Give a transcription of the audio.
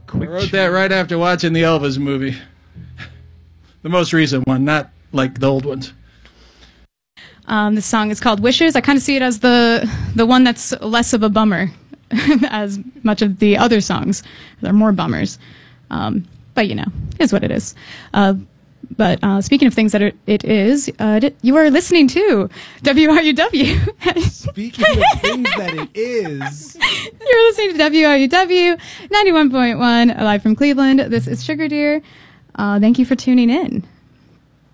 I wrote that right after watching the Elvis movie. The most recent one, not like the old ones. This song is called Wishes. I kind of see it as the one that's less of a bummer as much of the other songs. They're more bummers. But, you know, is what it is. But speaking of things that it is, you are listening to WRUW. Speaking of things that it is. You're listening to WRUW 91.1, live from Cleveland. This is Sugar Deer. Thank you for tuning in.